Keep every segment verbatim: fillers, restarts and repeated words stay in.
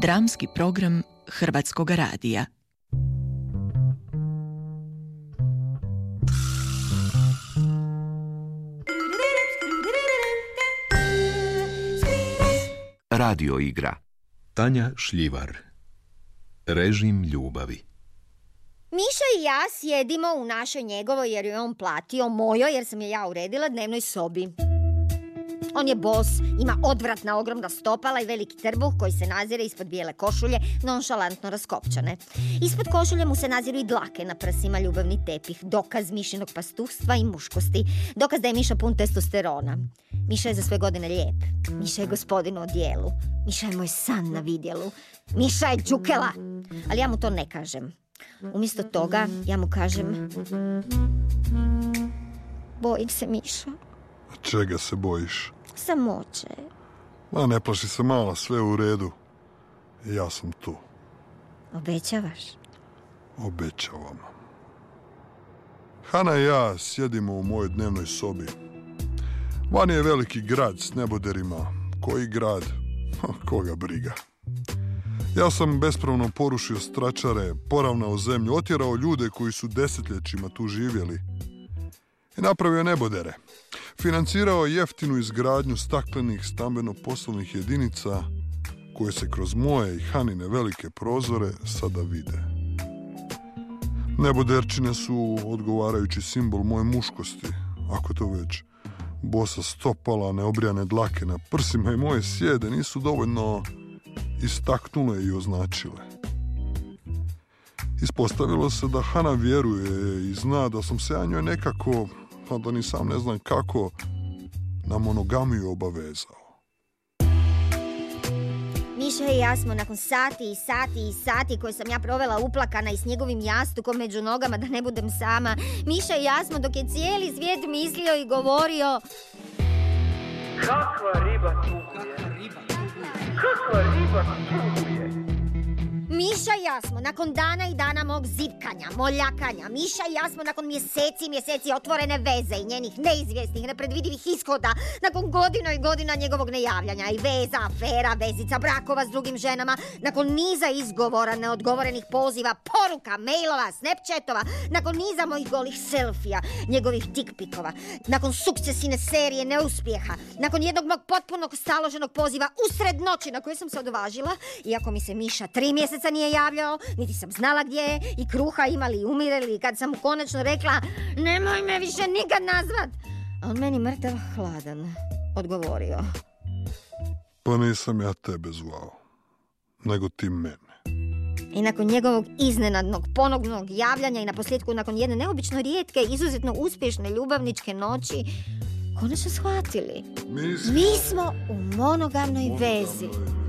Dramski program Hrvatskog radija. Radio igra. Tanja Šljivar. Režim ljubavi. Miša i ja sjedimo u našoj njegovoj, jer je on platio, mojoj, jer sam je ja uredila, dnevnoj sobi. On je bos, ima odvratna ogromna stopala i veliki trbuh koji se nazire ispod bijele košulje, nonšalantno raskopčane. Ispod košulje mu se naziru i dlake na prsima, ljubavni tepih, dokaz Mišinog pastuhstva i muškosti, dokaz da je Miša pun testosterona. Miša je za sve godine lijep, Miša je gospodin u odijelu, Miša je moj san na vidjelu, Miša je đukela, ali ja mu to ne kažem. Umjesto toga ja mu kažem: bojim se, Miša. Čega se bojiš? Samoće. Ma ne plaši se, mala, sve u redu. Ja sam tu. Obećavaš? Obećavam. Hana i ja sjedimo u mojoj dnevnoj sobi. Vani je veliki grad s neboderima. Koji grad? Koga briga. Ja sam bespravno porušio stračare, poravnao zemlju, otjerao ljude koji su desetljećima tu živjeli i napravio nebodere. Financirao jeftinu izgradnju staklenih stambeno-poslovnih jedinica koje se kroz moje i Hanine velike prozore sada vide. Neboderčine su odgovarajući simbol moje muškosti, ako to već bosa stopala, neobrijane dlake na prsima i moje sjede nisu dovoljno istaknule i označile. Ispostavilo se da Hana vjeruje i zna da sam se ja njoj nekako, a da ni sam ne znam kako, na monogamiju obavezao. Miša i ja smo nakon sati i sati i sati koje sam ja provela uplakana i s njegovim jastukom među nogama da ne budem sama, Miša i ja smo, dok je cijeli svijet mislio i govorio: kakva riba tuguje, kakva riba tuguje. Miša i ja smo nakon dana i dana mog zivkanja, moljakanja, Miša i ja smo nakon mjeseci i mjeseci otvorene veze i njenih neizvjesnih, nepredvidivih ishoda, nakon godina i godina njegovog nejavljanja i veza, afera, vezica, brakova s drugim ženama, nakon niza izgovora, neodgovorenih poziva, poruka, mailova, snapchatova, nakon niza mojih golih selfija, njegovih tikpikova, nakon sukcesivne serije neuspjeha, nakon jednog mog potpunog staloženog poziva usred noći na koju sam se odvažila, iako mi se Miša tri mjeseca nije javljao, niti sam znala gdje je, i kruha imali i umirali, kad sam mu konačno rekla: nemoj me više nikad nazvat. A on meni mrtav hladan odgovorio: pa nisam ja tebe zvao, nego ti mene. I nakon njegovog iznenadnog ponovnog javljanja i naposljetku nakon jedne neobično rijetke, izuzetno uspješne ljubavničke noći, konačno shvatili: mi smo, mi smo u monogamnoj vezi.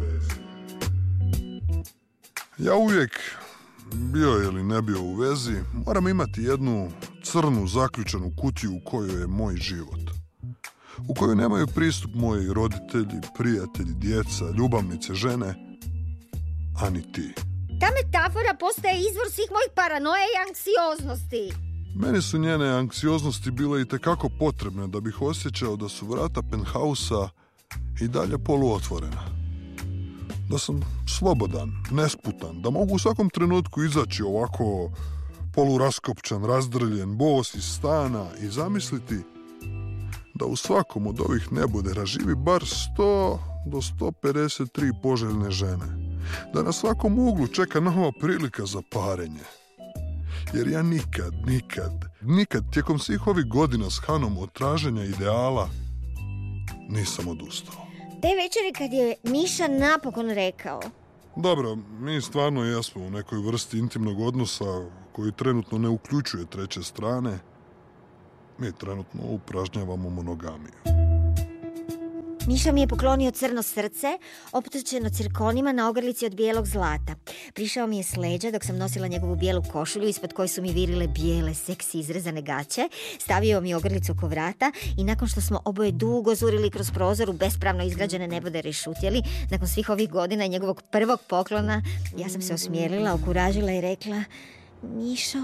Ja uvijek, bio ili ne bio u vezi, moram imati jednu crnu zaključanu kutiju u kojoj je moj život. U kojoj nemaju pristup moji roditelji, prijatelji, djeca, ljubavnice, žene, a ni ti. Ta metafora postaje izvor svih mojih paranoje i anksioznosti. Meni su njene anksioznosti bile itekako potrebne da bih osjećao da su vrata penthausa i dalje poluotvorena. Da sam slobodan, nesputan, da mogu u svakom trenutku izaći ovako poluraskopčan, razdrljen, bos iz stana i zamisliti da u svakom od ovih nebodera živi bar sto do sto pedeset tri poželjne žene. Da na svakom uglu čeka nova prilika za parenje. Jer ja nikad, nikad, nikad tijekom svih ovih godina s Hanom od traženja ideala nisam odustao. Te večeri kad je Miša napokon rekao: dobro, mi stvarno jesmo u nekoj vrsti intimnog odnosa koji trenutno ne uključuje treće strane, mi trenutno upražnjavamo monogamiju. Miša mi je poklonio crno srce, optočeno cirkonima na ogrlici od bijelog zlata. Prišao mi je s leđa dok sam nosila njegovu bijelu košulju ispod koje su mi virile bijele, seksi izrezane gaće. Stavio mi ogrlicu oko vrata i nakon što smo oboje dugo zurili kroz prozor u bespravno izgrađene nebodere i šutjeli, nakon svih ovih godina i njegovog prvog poklona, ja sam se osmijelila, okuražila i rekla: Mišo,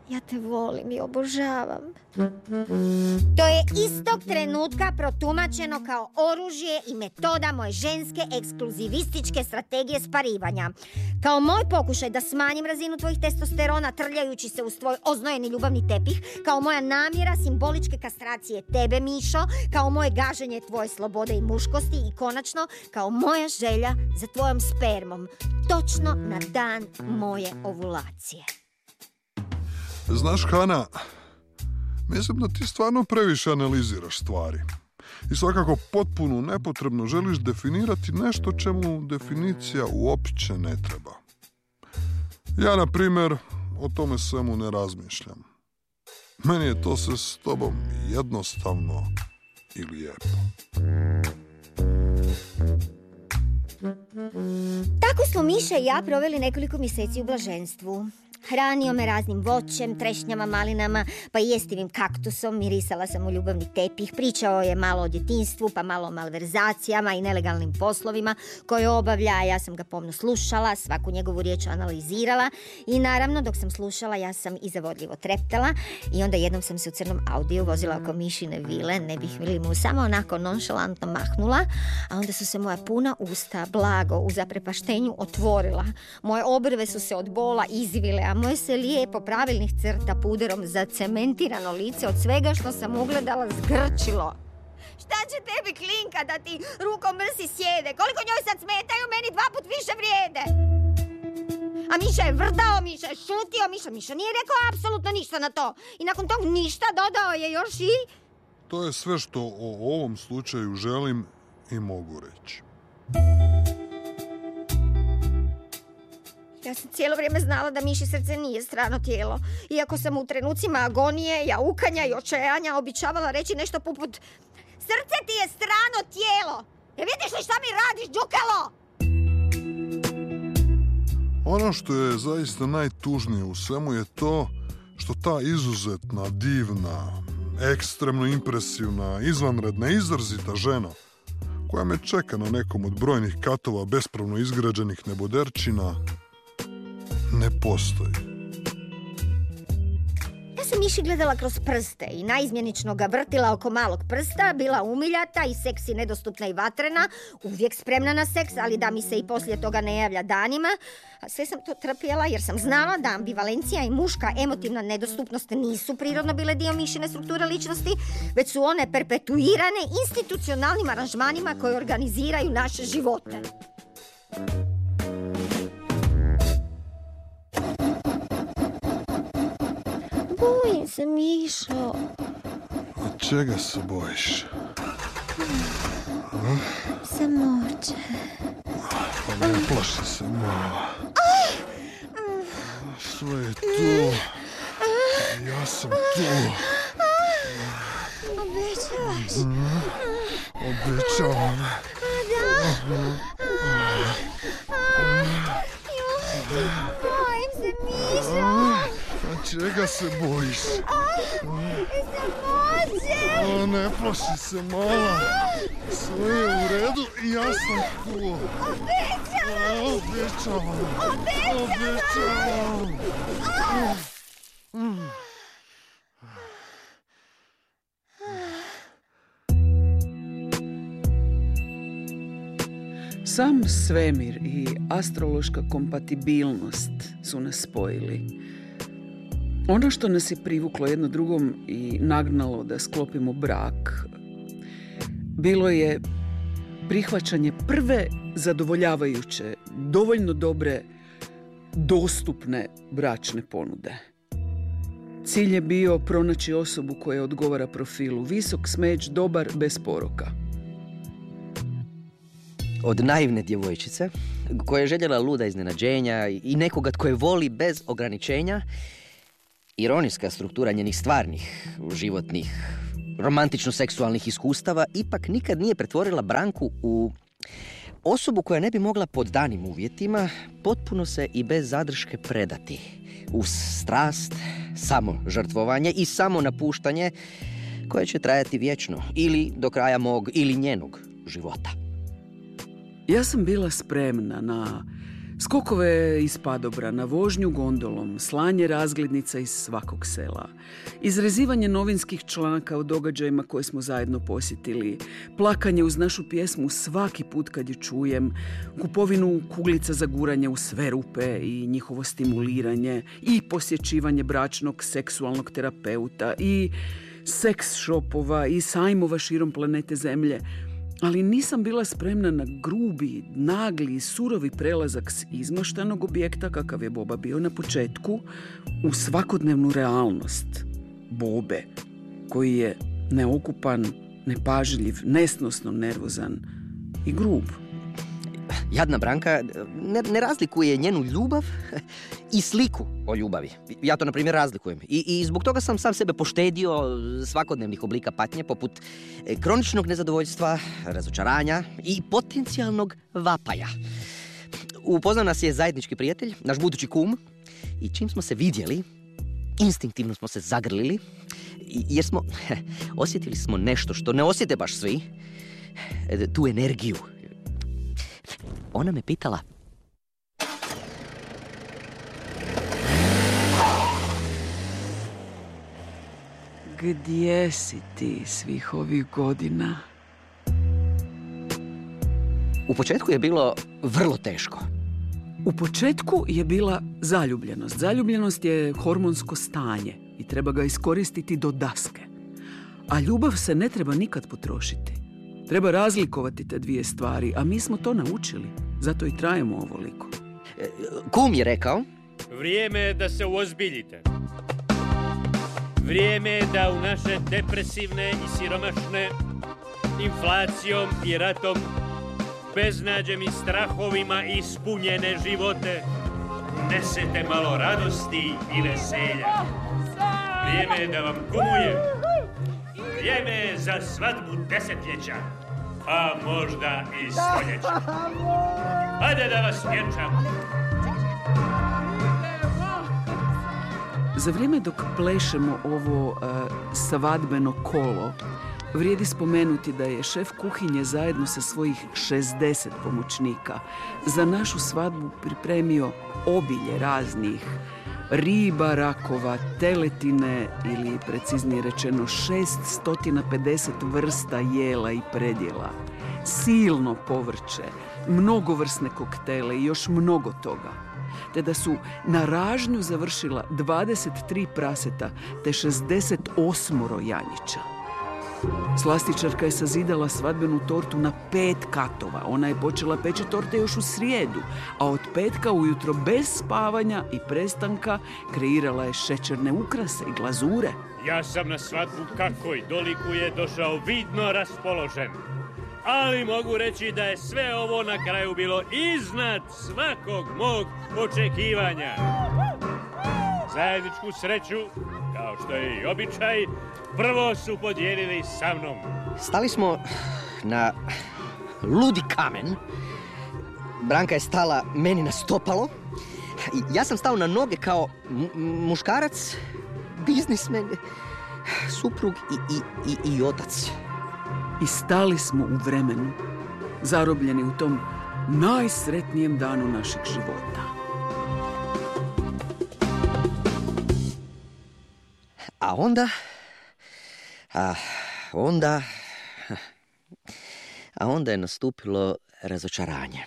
Ja te volim i obožavam. To je istog trenutka protumačeno kao oružje i metoda moje ženske ekskluzivističke strategije sparivanja. Kao moj pokušaj da smanjim razinu tvojih testosterona trljajući se uz tvoj oznojeni ljubavni tepih, kao moja namjera simboličke kastracije tebe, Mišo, kao moje gaženje tvoje slobode i muškosti i konačno kao moja želja za tvojom spermom, točno na dan moje ovulacije. Znaš, Hana, mislim da ti stvarno previše analiziraš stvari. I svakako potpuno nepotrebno želiš definirati nešto čemu definicija uopće ne treba. Ja, na primjer, o tome svemu ne razmišljam. Meni je to sve s tobom jednostavno i lijepo. Tako smo Miša i ja proveli nekoliko mjeseci u blaženstvu. Hranio me raznim voćem, trešnjama, malinama, pa i jestivim kaktusom, mirisala sam u ljubavni tepih, pričao je malo o djetinjstvu, pa malo o malverzacijama i nelegalnim poslovima koje obavlja, a ja sam ga pomno slušala, svaku njegovu riječ analizirala i naravno dok sam slušala ja sam i zavodljivo treptala i onda jednom sam se u crnom Audiju vozila oko Mišine vile, ne bih li mu samo onako nonšalantno mahnula, a onda su se moja puna usta blago u zaprepaštenju otvorila. Moje obrve su se od bola izvile, a moje se lijepo pravilnih crta puderom zacementirano lice od svega što sam ugledala zgrčilo. Šta će tebi klinka da ti rukom mrsi sjede? Koliko njoj sad smetaju, meni dva put više vrijede. A Miša je vrdao, Miša je šutio, Miša, Miša nije rekao apsolutno ništa na to. I nakon tog ništa dodao je još i... To je sve što o ovom slučaju želim i mogu reći. Ja sam cijelo vrijeme znala da Miši srce nije strano tijelo. Iako sam u trenucima agonije, jaukanja i očajanja običavala reći nešto poput srce ti je strano tijelo. Ja vidiš li šta mi radiš, đukalo? Ono što je zaista najtužnije u svemu je to što ta izuzetna, divna, ekstremno impresivna, izvanredna, izrazita žena koja me čeka na nekom od brojnih katova bespravno izgrađenih neboderčina ne postoji. Ja sam Miši gledala kroz prste i naizmjenično ga vrtila oko malog prsta, bila umiljata i seksi, nedostupna i vatrena, uvijek spremna na seks, ali da mi se i poslije toga ne javlja danima. A sve sam to trpjela jer sam znala da ambivalencija i muška emotivna nedostupnost nisu prirodno bile dio Mišine strukture ličnosti, već su one perpetuirane institucionalnim aranžmanima koji organiziraju naše živote. Bojim se, Mišo. Od čega se bojiš? Hm? Samoće. Pa ne plaši se malo. Sve je tu. Ja sam tu. Obećavaš? Obećavam. Da? Bojim se, Mišo. A čega se bojiš? Samoće. O, ne plaši se, mala. Sve je u redu i ja sam tu. Obećavaš? Obećavam. Obećavaš? Obećavam. Sam svemir i astrološka kompatibilnost su nas spojili. Ono što nas je privuklo jedno drugom i nagnalo da sklopimo brak bilo je prihvaćanje prve zadovoljavajuće, dovoljno dobre, dostupne bračne ponude. Cilj je bio pronaći osobu koja odgovara profilu visok, smeć, dobar, bez poroka. Od naivne djevojčice, koja je željela luda iznenađenja i nekoga tko je voli bez ograničenja, ironijska struktura njenih stvarnih, životnih, romantično-seksualnih iskustava ipak nikad nije pretvorila Branku u osobu koja ne bi mogla pod danim uvjetima potpuno se i bez zadrške predati uz strast, samo žrtvovanje i samo napuštanje koje će trajati vječno ili do kraja mog ili njenog života. Ja sam bila spremna na Skokove iz padobrana, vožnju gondolom, slanje razglednica iz svakog sela, izrezivanje novinskih članaka o događajima koje smo zajedno posjetili, plakanje uz našu pjesmu svaki put kad je čujem, kupovinu kuglica za guranje u sve rupe i njihovo stimuliranje, i posjećivanje bračnog seksualnog terapeuta, i seks shopova i sajmova širom planete Zemlje. Ali nisam bila spremna na grubi, nagli i surovi prelazak s izmaštanog objekta, kakav je Boba bio na početku, u svakodnevnu realnost Bobe, koji je neokupan, nepažljiv, nesnosno nervozan i grub. Jadna Branka ne, ne razlikuje njenu ljubav i sliku o ljubavi. Ja to, na primjer, razlikujem. I, I zbog toga sam sam sebe poštedio svakodnevnih oblika patnje, poput kroničnog nezadovoljstva, razočaranja i potencijalnog vapaja. Upoznao nas je zajednički prijatelj, naš budući kum, i čim smo se vidjeli, instinktivno smo se zagrlili, jer smo osjetili smo nešto što ne osjete baš svi, tu energiju. Ona me pitala: gdje si ti svih ovih godina? U početku je bilo vrlo teško. U početku je bila zaljubljenost. Zaljubljenost je hormonsko stanje i treba ga iskoristiti do daske. A ljubav se ne treba nikad potrošiti. Treba razlikovati te dvije stvari, a mi smo to naučili. Zato i trajemo ovoliko. Kum je rekao: vrijeme je da se uozbiljite. Vrijeme je da u naše depresivne i siromašne, inflacijom i ratom, beznađem i strahovima ispunjene živote unesete malo radosti i veselja. Vrijeme je da vam kumuje. Vrijeme je za svadbu desetljeća, a možda i stoljeća. Hajde da vas vjenčam. Za vrijeme dok plešemo ovo uh, svadbeno kolo, vrijedi spomenuti da je šef kuhinje zajedno sa svojih šezdeset pomoćnika za našu svadbu pripremio obilje raznih riba, rakova, teletine ili, preciznije rečeno, šeststo pedeset vrsta jela i predjela, silno povrće, mnogovrsne koktele i još mnogo toga. Te da su na ražnju završila dvadeset tri praseta te šezdeset osam janjića. Slastičarka je sazidala svadbenu tortu na pet katova. Ona je počela peći torte još u srijedu, a od petka ujutro bez spavanja i prestanka kreirala je šećerne ukrase i glazure. Ja sam na svadbu, kako i dolikuje, došao vidno raspoložen. Ali mogu reći da je sve ovo na kraju bilo iznad svakog mog očekivanja. Zajedničku sreću, kao što je i običaj, prvo su podijelili sa mnom. Stali smo na ludi kamen. Branka je stala meni na stopalo. Ja sam stao na noge kao m- muškarac, biznismen, suprug i, i, i, i otac. I stali smo u vremenu, zarobljeni u tom najsretnijem danu našeg života. A onda... A onda... A onda je nastupilo razočaranje.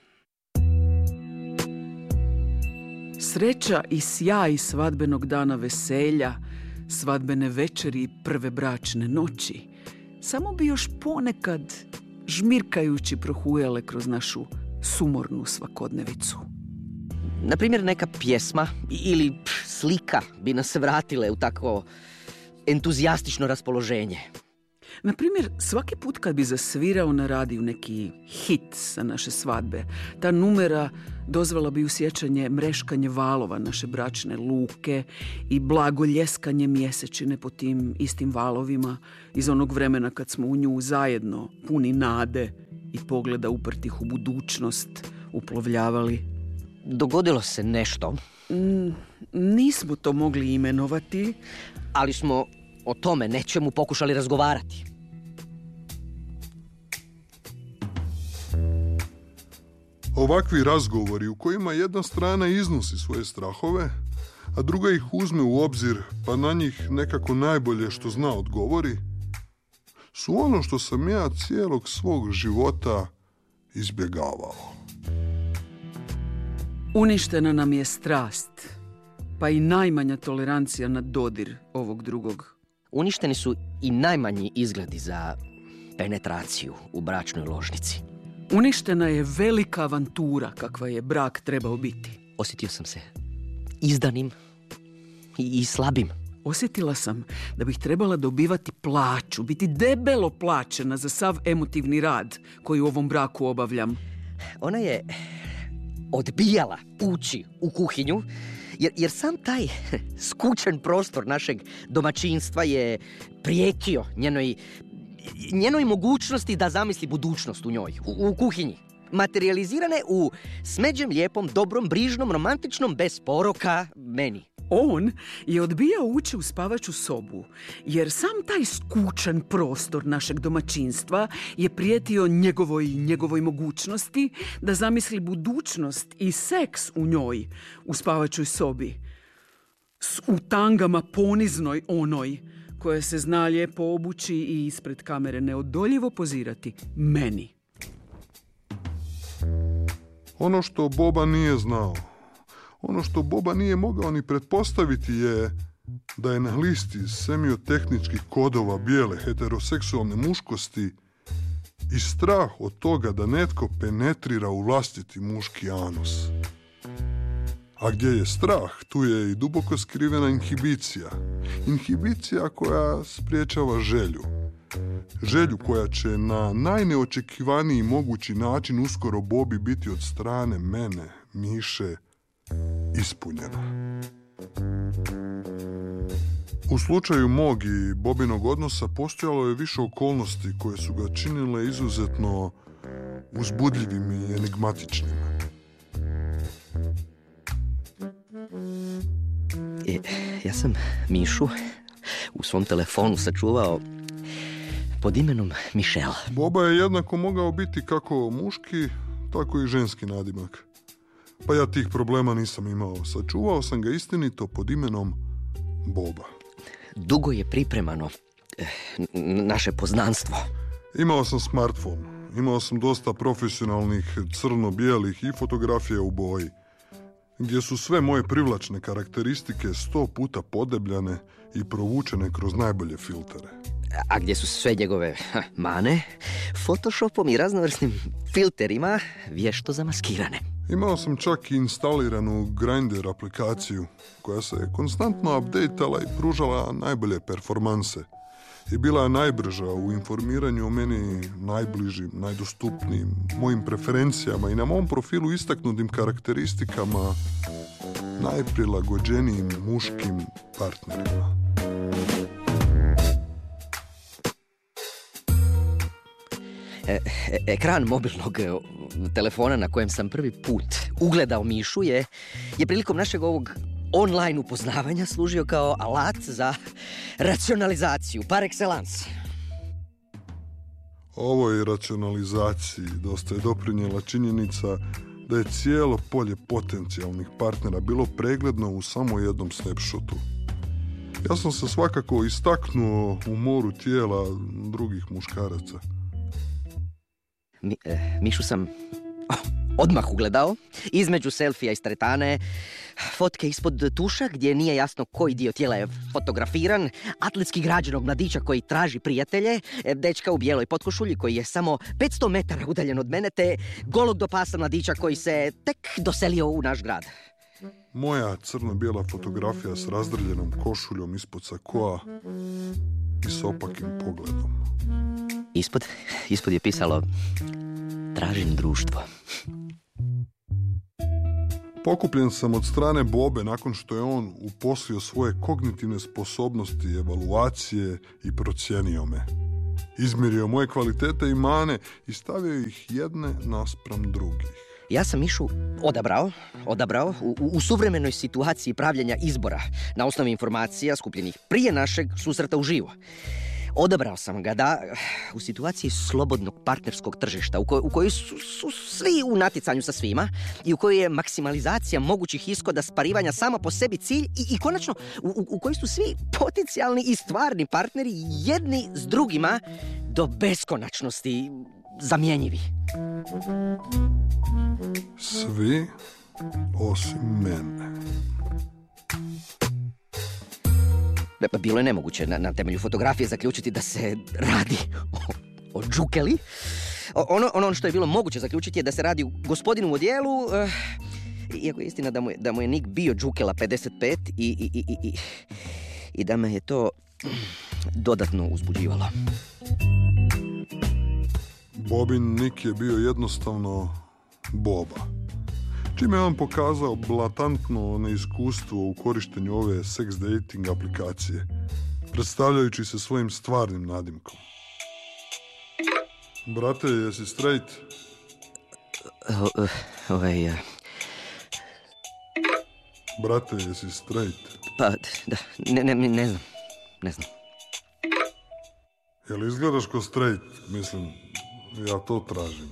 Sreća i sjaj svadbenog dana veselja, svadbene večeri i prve bračne noći samo bi još ponekad žmirkajući prohujale kroz našu sumornu svakodnevicu. Naprimjer, neka pjesma ili pš, slika bi nas vratile u takvo entuzijastično raspoloženje. Naprimjer, svaki put kad bi zasvirao na radiju neki hit sa naše svadbe, ta numera dozvala bi u sjećanje mreškanje valova naše bračne luke i blago ljeskanje mjesečine po tim istim valovima iz onog vremena kad smo u nju zajedno, puni nade i pogleda uprtih u budućnost, uplovljavali. Dogodilo se nešto. Mm, nismo to mogli imenovati, ali smo o tome nečemu pokušali razgovarati. Ovakvi razgovori u kojima jedna strana iznosi svoje strahove, a druga ih uzme u obzir pa na njih nekako najbolje što zna odgovori, su ono što sam ja cijelog svog života izbjegavao. Uništena nam je strast, pa i najmanja tolerancija na dodir ovog drugog. Uništeni su i najmanji izgledi za penetraciju u bračnoj ložnici. Uništena je velika avantura kakva je brak trebao biti. Osjetio sam se izdanim i, i slabim. Osjetila sam da bih trebala dobivati plaću, biti debelo plaćena za sav emotivni rad koji u ovom braku obavljam. Ona je odbijala ući u kuhinju, jer, jer sam taj skučen prostor našeg domaćinstva je prijetio njenoj, njenoj mogućnosti da zamisli budućnost u njoj, u, u kuhinji. Materializirane u smeđem, lijepom, dobrom, brižnom, romantičnom, bez poroka meni. On je odbijao ući u spavaću sobu, jer sam taj skučan prostor našeg domaćinstva je prijetio njegovoj njegovoj mogućnosti da zamisli budućnost i seks u njoj, u spavaćoj sobi. S utangama poniznoj onoj, koja se zna lijepo obući i ispred kamere neodoljivo pozirati meni. Ono što Boba nije znao, ono što Boba nije mogao ni pretpostaviti je da je na listi semiotehničkih kodova bijele heteroseksualne muškosti i strah od toga da netko penetrira u vlastiti muški anus. A gdje je strah, tu je i duboko skrivena inhibicija. Inhibicija koja spriječava želju. Želju koja će na najneočekivaniji mogući način uskoro Bobi biti od strane mene, Miše, ispunjena. U slučaju mog i Bobinog odnosa postojalo je više okolnosti koje su ga činile izuzetno uzbudljivim i enigmatičnim. E, ja sam Mišu u svom telefonu sačuvao pod imenom Michelle. Boba je jednako mogao biti kako muški, tako i ženski nadimak. Pa ja tih problema nisam imao. Sačuvao sam ga istinito pod imenom Boba. Dugo je pripremano eh, naše poznanstvo. Imao sam smartphone. Imao sam dosta profesionalnih crno-bijelih i fotografija u boji, gdje su sve moje privlačne karakteristike sto puta podebljane i provučene kroz najbolje filtere. A gdje su sve njegove ha, mane Photoshopom i raznovrsnim filterima vješto zamaskirane. Imao sam čak i instaliranu Grindr aplikaciju koja se konstantno updateala i pružala najbolje performanse. I bila je najbrža u informiranju o meni najbližim, najdostupnijim, mojim preferencijama i na mom profilu istaknutim karakteristikama najprilagođenijim muškim partnerima. E, ekran mobilnog telefona na kojem sam prvi put ugledao Mišu je, je prilikom našeg ovog online upoznavanja služio kao alat za racionalizaciju par excellence. Ovoj racionalizaciji dosta je doprinijela činjenica da je cijelo polje potencijalnih partnera bilo pregledno u samo jednom snapshotu. Ja sam se svakako istaknuo u moru tijela drugih muškaraca. Mi, eh, Mišu sam oh, odmah ugledao, između selfija i stretane, fotke ispod tuša gdje nije jasno koji dio tijela je fotografiran, atletski građenog mladića koji traži prijatelje, dečka u bijeloj potkošulji koji je samo petsto metara udaljen od mene, te golog do pasa mladića koji se tek doselio u naš grad. Moja crno-bijela fotografija s razdrljenom košuljom ispod sakoa i s opakim pogledom. Ispod, ispod je pisalo: tražim društvo. Pokupljen sam od strane Bobe nakon što je on uposlio svoje kognitivne sposobnosti, evaluacije i procijenio me. Izmjerio moje kvalitete i mane i stavio ih jedne naspram drugih. Ja sam Mišu odabrao, odabrao u, u suvremenoj situaciji pravljenja izbora na osnovi informacija skupljenih prije našeg susreta uživo. Odabrao sam ga da, u situaciji slobodnog partnerskog tržišta, u, koj, u kojoj su, su svi u natjecanju sa svima i u kojoj je maksimalizacija mogućih ishoda sparivanja sama po sebi cilj i, i konačno u, u, u kojoj su svi potencijalni i stvarni partneri jedni s drugima do beskonačnosti zamjenjivi. Svi osim mene. Bilo je nemoguće na, na temelju fotografije zaključiti da se radi o, o džukeli. O, ono, ono što je bilo moguće zaključiti je da se radi o gospodinu u odijelu, uh, iako je istina da mu je, da mu je nik bio džukela pedeset pet i, i, i, i, i da me je to dodatno uzbuđivalo. Bobin nik je bio jednostavno Boba, čime je on pokazao blatantno neiskustvo u korištenju ove sex dating aplikacije, predstavljajući se svojim stvarnim nadimkom. Brate, jesi straight? O, o, ovaj... Uh... Brate, jesi straight? Pa, da, ne, ne, ne znam, ne znam. Jel izgledaš ko straight? Mislim, ja to tražim.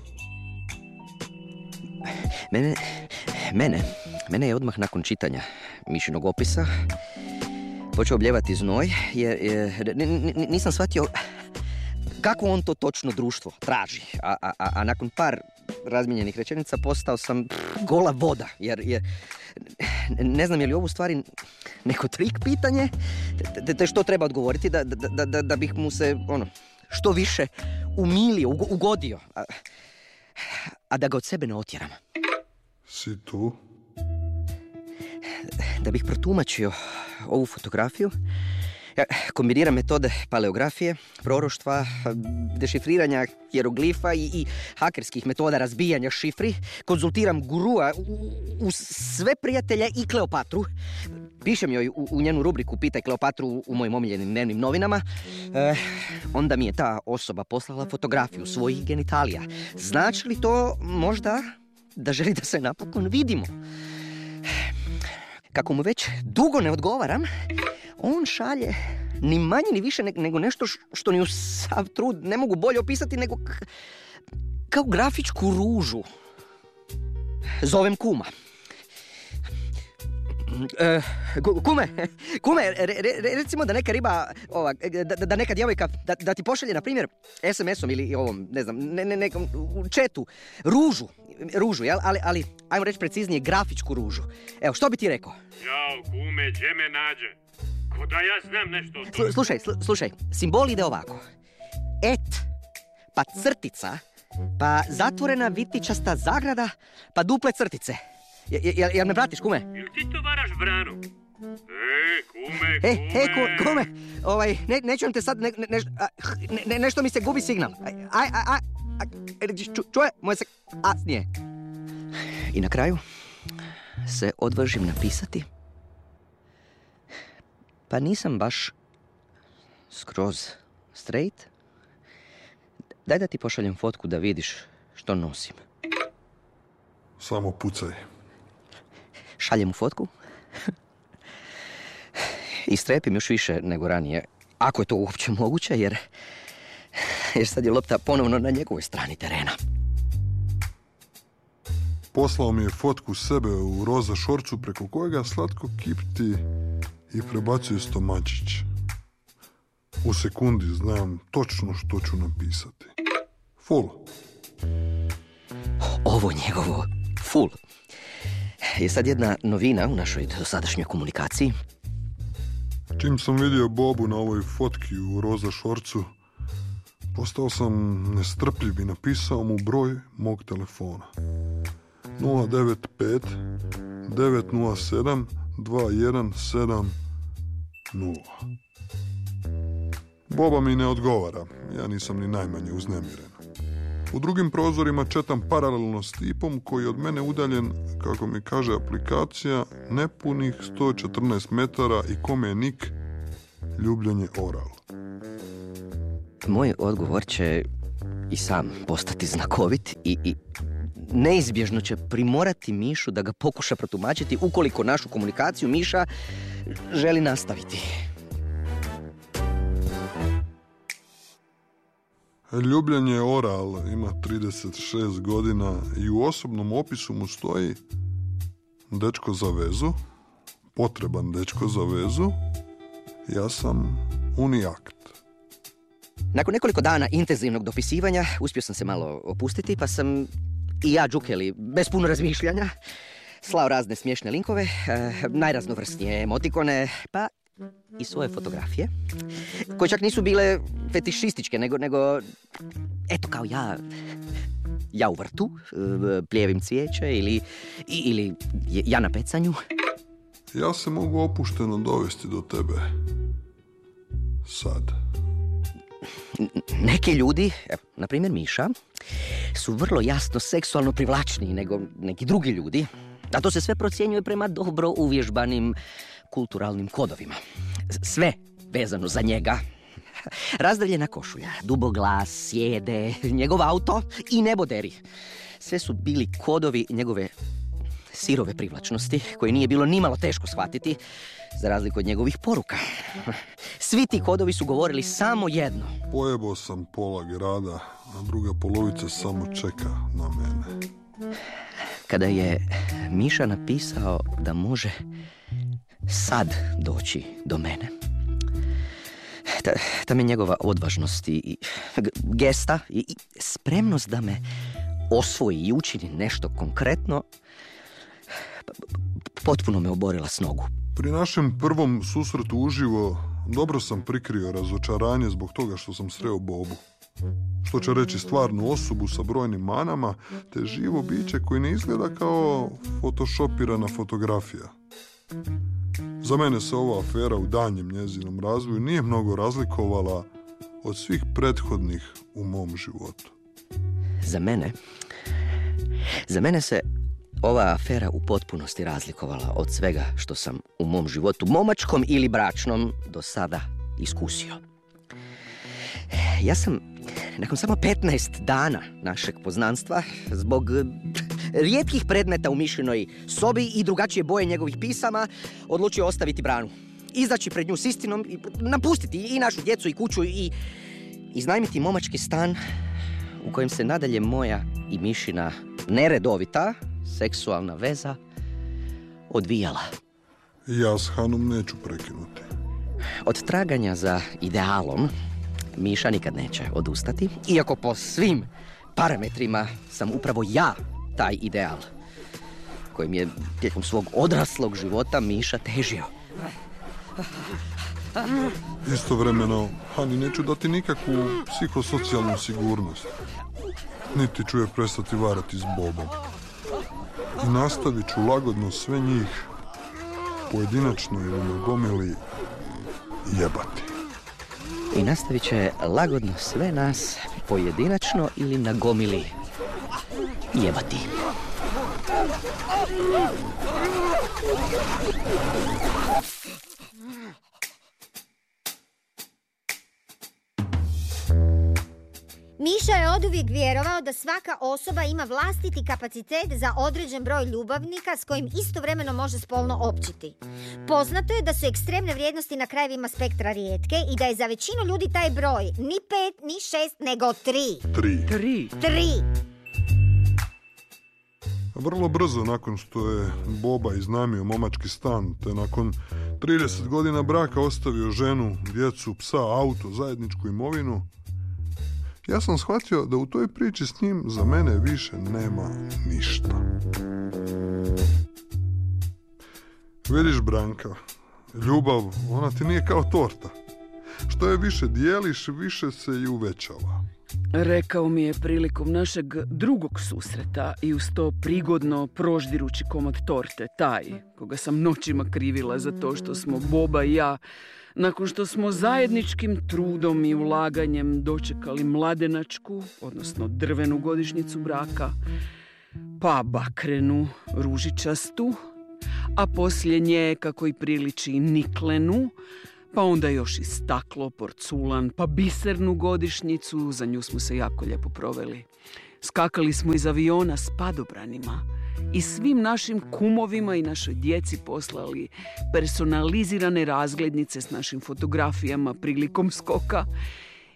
Mene, mene, mene je odmah nakon čitanja Mišinog opisa počeo obljevati znoj, jer, jer n, n, nisam shvatio kako on to točno društvo traži. A, a, a nakon par razmijenjenih rečenica postao sam pff, gola voda, jer, jer ne znam je li ovo u stvari neko trik pitanje, te, te što treba odgovoriti da, da, da, da bih mu se ono što više umilio, ugodio, a, a da ga od sebe ne otjeram. Si tu? Da bih protumačio ovu fotografiju, ja kombiniram metode paleografije, proroštva, dešifriranja hieroglifa i, i hakerskih metoda razbijanja šifri, konzultiram gurua u sve prijatelje i Kleopatru. Pišem joj u, u njenu rubriku Pitaj Kleopatru u mojim omiljenim dnevnim novinama. E, onda mi je ta osoba poslala fotografiju svojih genitalija. Znači li to možda da želi da se napokon vidimo? Kako mu već dugo ne odgovaram, on šalje ni manje ni više nego nešto što ni u sav trud ne mogu bolje opisati nego k- kao grafičku ružu. Zovem kuma. E, kume, kume, re, re, recimo da neka riba, ova, da, da neka djevojka, da, da ti pošalje, na primjer, es em esom ili ovom, ne znam, ne, ne, nekom u četu, ružu, ružu, jel? Ali, ali, ajmo reći preciznije, grafičku ružu. Evo, što bi ti rekao? Jao, kume, gdje me nađe? Ko da ja znam nešto o tome. Slušaj, slušaj, simbol ide ovako. Et, pa crtica, pa zatvorena vitičasta zagrada, pa duple crtice. Jel, jel me pratiš, kume? Jel ti to varaš branu? E, kume, e, kume. E, ku, kume, ovaj, ne, neću vam te sad, ne, ne, ne, ne, nešto mi se gubi signal. Aj, aj, aj, aj ču, čuje, moje se asnije. I na kraju se odvažim napisati. Pa nisam baš skroz straight. Daj da ti pošaljem fotku da vidiš što nosim. Samo pucaj. Šaljem mu fotku i strepim još više nego ranije, ako je to uopće moguće, jer, jer sad je lopta ponovno na njegovoj strani terena. Poslao mi je fotku sebe u roza šorcu preko kojega slatko kipti i prebacuje stomačić. U sekundi znam točno što ću napisati. Full. Ovo njegovo full je sad jedna novina u našoj dosadašnjoj komunikaciji. Čim sam vidio Bobu na ovoj fotki u roza šorcu, postao sam nestrpljiv i napisao mu broj mog telefona. nula devet pet devet nula sedam dva jedan sedam nula. Boba mi ne odgovara, ja nisam ni najmanje uznemiren. U drugim prozorima četam paralelno s tipom koji je od mene udaljen, kako mi kaže aplikacija, nepunih sto četrnaest metara i kome je nik ljubljenje oral. Moj odgovor će i sam postati znakovit i, i neizbježno će primorati Mišu da ga pokuša protumačiti ukoliko našu komunikaciju Miša želi nastaviti. Ljubljen je oral, ima trideset šest godina i u osobnom opisu mu stoji dečko za vezu, potreban dečko za vezu, ja sam unijakt. Nakon nekoliko dana intenzivnog dopisivanja uspio sam se malo opustiti, pa sam i ja, džukeli, bez puno razmišljanja, slao razne smiješne linkove, eh, najraznovrsnije emotikone, pa i svoje fotografije, koje čak nisu bile fetišističke, nego, nego eto kao ja, ja u vrtu, plijevim cvijeće ili, ili ja na pecanju. Ja se mogu opušteno dovesti do tebe. Sad. Neki ljudi, na primjer Miša, su vrlo jasno seksualno privlačniji nego neki drugi ljudi, a to se sve procjenjuje prema dobro uvježbanim kulturalnim kodovima. Sve vezano za njega. Razdavljena košulja, duboglas, sjede, njegov auto i neboderi. Sve su bili kodovi njegove sirove privlačnosti, koje nije bilo nimalo teško shvatiti, za razliku od njegovih poruka. Svi ti kodovi su govorili samo jedno. Pojebo sam pola grada, a druga polovica samo čeka na mene. Kada je Miša napisao da može sad doći do mene, ta, ta me njegova odvažnost i gesta i, i spremnost da me osvoji i učini nešto konkretno potpuno me oborila s nogu. Pri našem prvom susretu uživo dobro sam prikrio razočaranje zbog toga što sam sreo Bobu. Što će reći stvarnu osobu sa brojnim manama, te živo biće koji ne izgleda kao photoshopirana fotografija. Za mene se ova afera u danjem njezinom razvoju nije mnogo razlikovala od svih prethodnih u mom životu. Za mene, za mene se ova afera u potpunosti razlikovala od svega što sam u mom životu, momačkom ili bračnom, do sada iskusio. Ja sam, nakon samo petnaest dana našeg poznanstva, zbog rijetkih predmeta u Mišinoj sobi i drugačije boje njegovih pisama, odlučio ostaviti Branu. Izaći pred nju s istinom, i napustiti i našu djecu i kuću i iznajmiti momački stan u kojem se nadalje moja i Mišina neredovita seksualna veza odvijala. Ja s Hanom neću prekinuti. Od traganja za idealom Miša nikad neće odustati, iako po svim parametrima sam upravo ja taj ideal kojim je tijekom svog odraslog života Miša težio. Istovremeno, Hani neću dati nikakvu psihosocijalnu sigurnost. Niti ću je prestati varati s Bobom. I nastavit ću lagodno sve njih, pojedinačno ili na gomili, jebati. I nastavit će lagodno sve nas, pojedinačno ili na gomili, jebati. Miša je oduvijek vjerovao da svaka osoba ima vlastiti kapacitet za određen broj ljubavnika s kojim istovremeno može spolno općiti. Poznato je da su ekstremne vrijednosti na krajevima spektra rijetke i da je za većinu ljudi taj broj ni pet, ni šest, nego tri. Tri. Tri. Tri. Vrlo brzo nakon što je Boba iznajmio momački stan, te nakon trideset godina braka ostavio ženu, djecu, psa, auto, zajedničku imovinu, ja sam shvatio da u toj priči s njim za mene više nema ništa. Vidiš, Branka, ljubav, ona ti nije kao torta. Što je više dijeliš, više se i uvećava. Rekao mi je prilikom našeg drugog susreta i uz to prigodno proždirući komad torte, taj koga sam noćima krivila za to što smo Boba i ja, nakon što smo zajedničkim trudom i ulaganjem dočekali mladenačku, odnosno drvenu godišnjicu braka, pa bakrenu, ružičastu, a poslije nje, kako i priliči, niklenu, pa onda još i staklo, porculan, pa bisernu godišnjicu, za nju smo se jako lijepo proveli. Skakali smo iz aviona s padobranima i svim našim kumovima i našoj djeci poslali personalizirane razglednice s našim fotografijama prilikom skoka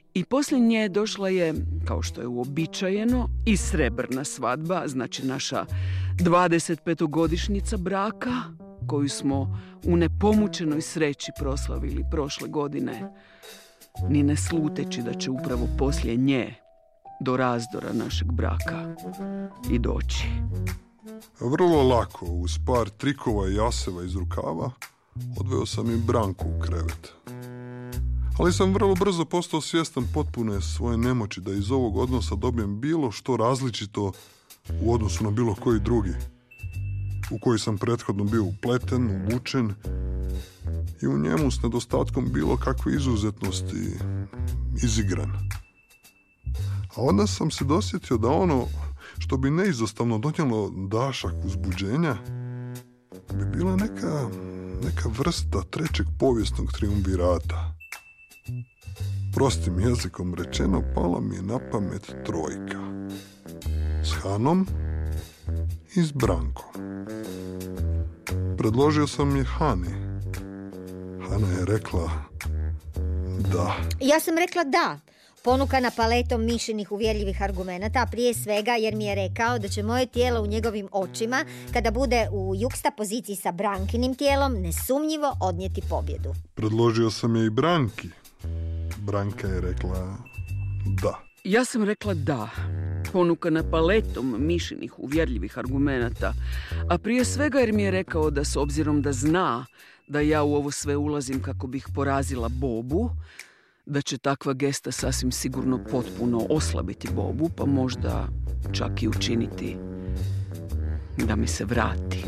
I poslije nje došla je, kao što je uobičajeno, i srebrna svadba, znači naša dvadesetpetogodišnjica braka, koju smo u nepomučenoj sreći proslavili prošle godine, ni ne sluteći da će upravo poslije nje do razdora našeg braka i doći. Vrlo lako, uz par trikova i jaseva iz rukava, odveo sam i Branku u krevet. Ali sam vrlo brzo postao svjestan potpune svoje nemoći da iz ovog odnosa dobijem bilo što različito u odnosu na bilo koji drugi, u koji sam prethodno bio upleten, uvučen i u njemu s nedostatkom bilo kakve izuzetnosti izigran. A onda sam se dosjetio da ono što bi neizostavno donijelo dašak uzbuđenja bi bila neka, neka vrsta trećeg povijesnog triumvirata. Prostim jezikom rečeno, pala mi je na pamet trojka. S Hanom i s Brankom. Predložio sam je Hani. Hana je rekla da. Ja sam rekla da, ponukana paletom mišinih uvjerljivih argumenata, a prije svega jer mi je rekao da će moje tijelo u njegovim očima, kada bude u juksta poziciji sa Brankinim tijelom, nesumnjivo odnijeti pobjedu. Predložio sam je i Branki. Branka je rekla da. Ja sam rekla da, ponukana paletom mišinih uvjerljivih argumenata, a prije svega jer mi je rekao da s obzirom da zna da ja u ovo sve ulazim kako bih porazila Bobu, da će takva gesta sasvim sigurno potpuno oslabiti Bobu, pa možda čak i učiniti da mi se vrati.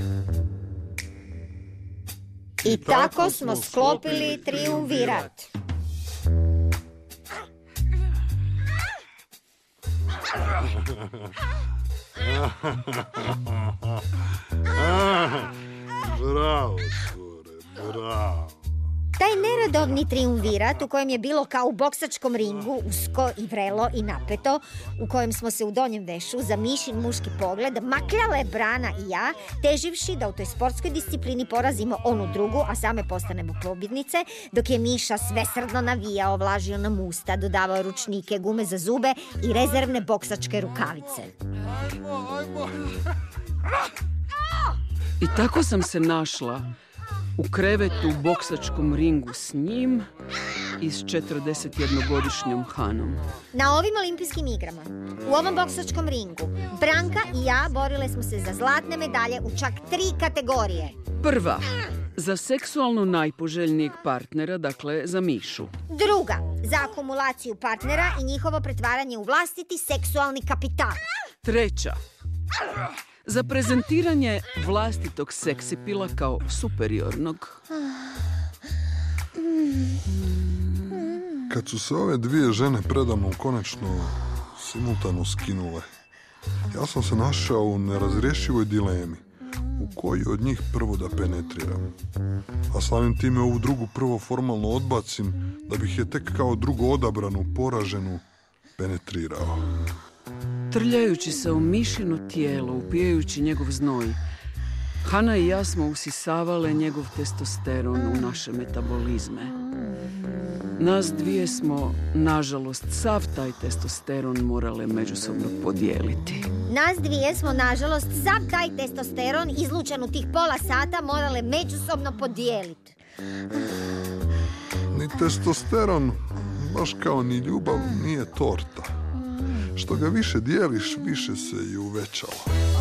I tako smo sklopili triumvirat. Bravo, cure, bravo. Taj neredovni triumvirat u kojem je bilo kao u boksačkom ringu, usko i vrelo i napeto, u kojem smo se u donjem vešu za mišin muški pogled makljale Brana i ja, teživši da u toj sportskoj disciplini porazimo onu drugu, a same postanemo pobjednice, dok je Miša svesrdno navijao, vlažio nam usta, dodavao ručnike, gume za zube i rezervne boksačke rukavice. I tako sam se našla u krevetu u boksačkom ringu s njim i s četrdesetjednogodišnjom Hanom. Na ovim olimpijskim igrama, u ovom boksačkom ringu, Branka i ja borile smo se za zlatne medalje u čak tri kategorije. Prva, za seksualno najpoželjnijeg partnera, dakle za Mišu. Druga, za akumulaciju partnera i njihovo pretvaranje u vlastiti seksualni kapital. Treća, za prezentiranje vlastitog seksipila kao superiornog. Kad su se ove dvije žene predamnom konačno simultano skinule, ja sam se našao u nerazrješivoj dilemi u koju od njih prvo da penetriram. A samim time ovu drugu prvo formalno odbacim da bih je tek kao drugo odabranu, poraženu penetrirao. Trljajući se u Mišino tijelo, upijajući njegov znoj, Hana i ja smo usisavale njegov testosteron u naše metabolizme. Nas dvije smo, nažalost, sav taj testosteron morale međusobno podijeliti. Nas dvije smo, nažalost, sav taj testosteron izlučen u tih pola sata morale međusobno podijeliti. Ni testosteron, baš kao ni ljubav, nije torta. Što ga više dijeliš, više se i uvećava.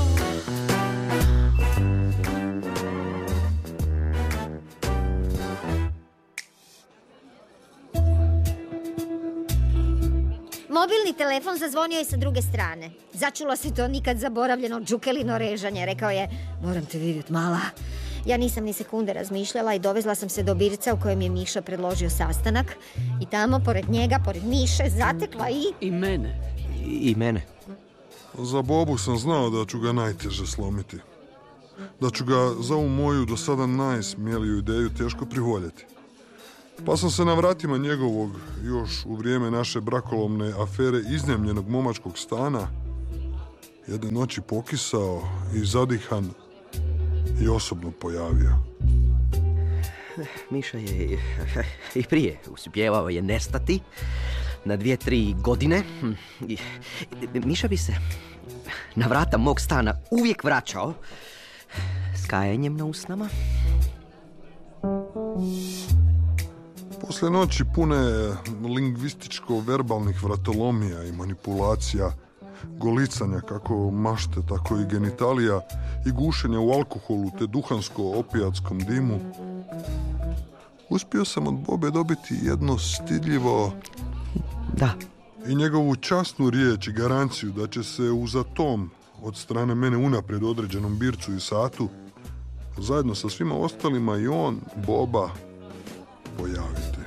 Mobilni telefon zazvonio je sa druge strane. Začulo se to nikad zaboravljeno džukelino režanje. Rekao je, moram te vidjeti, mala. Ja nisam ni sekunde razmišljala i dovezla sam se do birca u kojem je Miša predložio sastanak. I tamo, pored njega, pored Miše, zatekla i... I mene. I, i mene. Za Bobu sam znao da ću ga najteže slomiti. Da ću ga za ovu moju do sada najsmijeliju ideju teško privoljeti. Pa sam se na vratima njegovog, još u vrijeme naše brakolovne afere, iznajmljenog momačkog stana jedne noći pokisao i zadihan i osobno pojavio. Miša je i prije uspjevao je nestati, na dvije, tri godine. Hm, i- Miša bi se na vrata mog stana uvijek vraćao s kajanjem na usnama. Poslije noći pune lingvističko-verbalnih vratolomija i manipulacija, golicanja kako mašte, tako i genitalija i gušenja u alkoholu te duhansko-opijatskom dimu, uspio sam od Bobe dobiti jedno stidljivo Da, i njegovu časnu riječ i garanciju da će se uz atom od strane mene unaprijed određenom bircu i satu zajedno sa svima ostalima i on, Boba, pojaviti.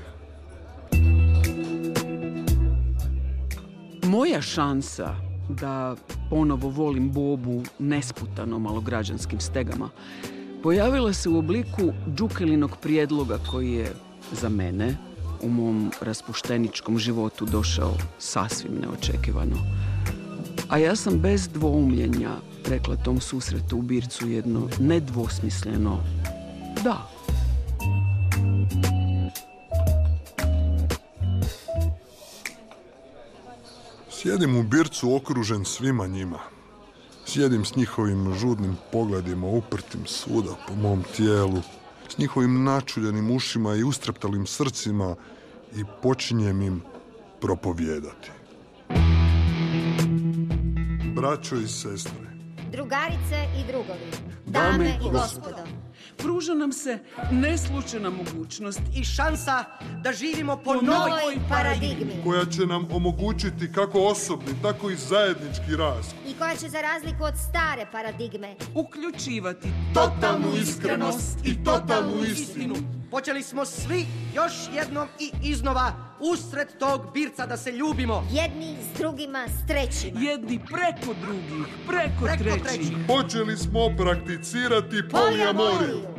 Moja šansa da ponovo volim Bobu nesputano malograđanskim stegama pojavila se u obliku Đukelinog prijedloga koji je za mene u mom raspušteničkom životu došao sasvim neočekivano. A ja sam bez dvoumljenja rekla tom susretu u bircu jedno nedvosmisleno da. Sjedim u bircu okružen svima njima. Sjedim s njihovim žudnim pogledima uprtim svuda po mom tijelu, s njihovim načuljenim ušima i ustreptalim srcima i počinjem im propovijedati. Braćo i sestre, Drugarice i drugovi, Dame dame i i gospodo, Pruža nam se neslučajna mogućnost I šansa da živimo po Po novoj novoj paradigmi koja će nam omogućiti kako osobni, tako i zajednički rast. i koja će za razliku od stare paradigme uključivati Totalnu iskrenost i totalnu istinu. Počeli smo svi još jednom i iznova usred tog birca da se ljubimo. jedni s drugima, s trećima. jedni preko drugih, preko, Preko trećih. trećih. Počeli smo prakticirati polijamoriju. Polijamoriju.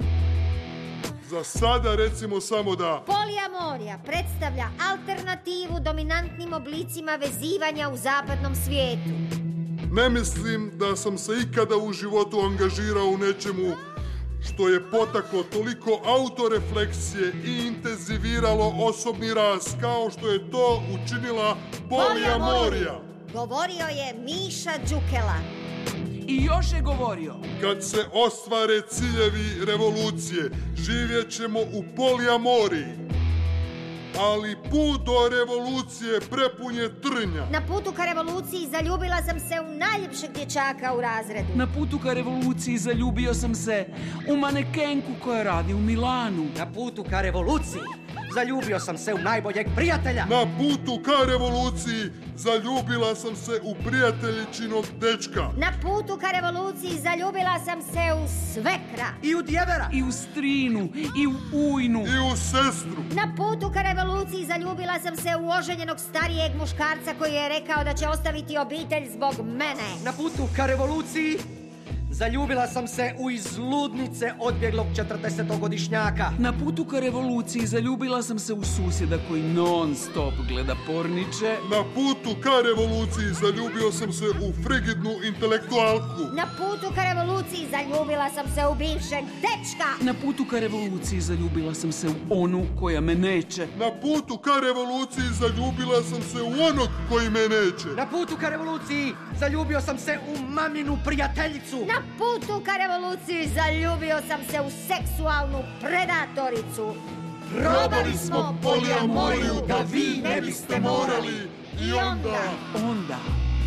Za sada recimo samo da Polijamorija predstavlja alternativu dominantnim oblicima vezivanja u zapadnom svijetu. ne mislim da sam se ikada u životu angažirao u nečemu što je potaklo toliko autorefleksije i intenziviralo osobni rast kao što je to učinila polijamorija. Govorio je Miša Đukela. I još je govorio, Kad se ostvare ciljevi revolucije, živjet ćemo u polijamoriji. Ali put do revolucije prepun je trnja. Na putu ka revoluciji zaljubila sam se u najljepšeg dječaka u razredu. na putu ka revoluciji zaljubio sam se u manekenku koja radi u Milanu. Na putu ka revoluciji zaljubio sam se u najboljeg prijatelja. Na putu ka revoluciji zaljubila sam se u prijateljičinog dečka. Na putu ka revoluciji zaljubila sam se u svekra. I u djevera. I u strinu, i u ujnu. I u sestru. Na putu ka revoluciji zaljubila sam se u oženjenog starijeg muškarca koji je rekao da će ostaviti obitelj zbog mene. Na putu ka revoluciji zaljubila sam se u iz ludnice odbjeglog četrdesetogodišnjaka. Na putu ka revoluciji zaljubila sam se u susjeda koji non stop gleda porniče. Na putu ka revoluciji zaljubio sam se u frigidnu intelektualku. Na putu ka revoluciji zaljubila sam se u bivšeg dečka. Na putu ka revoluciji zaljubila sam se u onu koja me neće. Na putu ka revoluciji zaljubila sam se u onog koji me neće. Na putu ka revoluciji zaljubio sam se u maminu prijateljicu. Na putu ka revoluciji zaljubio sam se u seksualnu predatoricu. Probali smo polijamoriju da vi ne biste morali. I onda... Onda,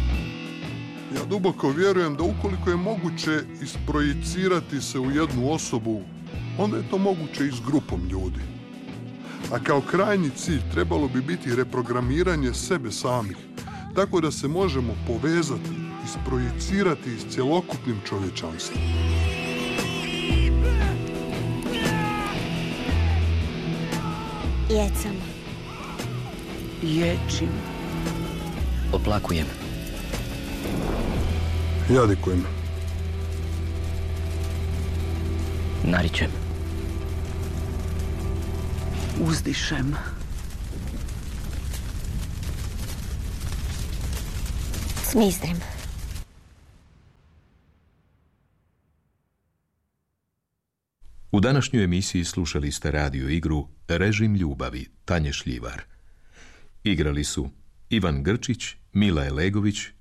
Ja duboko vjerujem da ukoliko je moguće isprojicirati se u jednu osobu, onda je to moguće i s grupom ljudi. A kao krajnji cilj trebalo bi biti reprogramiranje sebe samih, tako da se možemo povezati, isprojicirati s cjelokupnim čovječanstvom. Jecam. ječim. Oplakujem. Jadikujem. Naričem. Uzdišem. Smizdrem. U današnjoj emisiji slušali ste radio igru Režim ljubavi, Tanje Šljivar. Igrali su Ivan Grčić, Mila Elegović,